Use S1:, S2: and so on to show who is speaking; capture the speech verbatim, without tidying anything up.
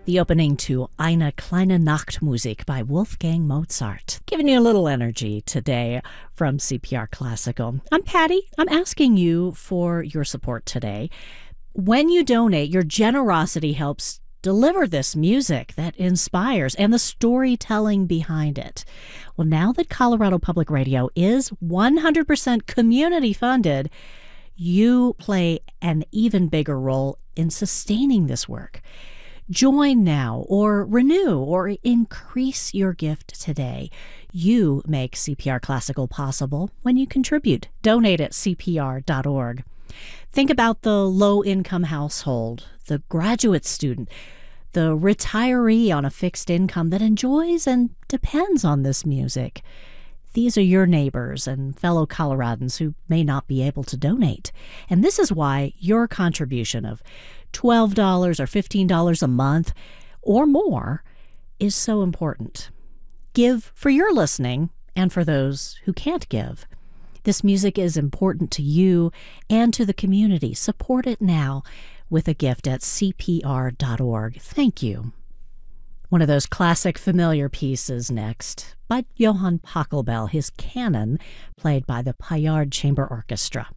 S1: The opening to Eine kleine Nachtmusik by Wolfgang Mozart. Giving you a little energy today from C P R Classical. I'm Patty. I'm asking you for your support today. When you donate, your generosity helps deliver this music that inspires and the storytelling behind it. Well, now that Colorado Public Radio is one hundred percent community funded, you play an even bigger role in sustaining this work. Join now or renew or increase your gift today. You make C P R Classical possible when you contribute. Donate at C P R dot org. Think about the low-income household, the graduate student, the retiree on a fixed income that enjoys and depends on this music. These are your neighbors and fellow Coloradans who may not be able to donate. And this is why your contribution of twelve dollars or fifteen dollars a month or more is so important. Give for your listening and for those who can't give. This music is important to you and to the community. Support it now with a gift at C P R dot org. Thank you. One of those classic familiar pieces next by Johann Pachelbel, his canon played by the Payard Chamber Orchestra.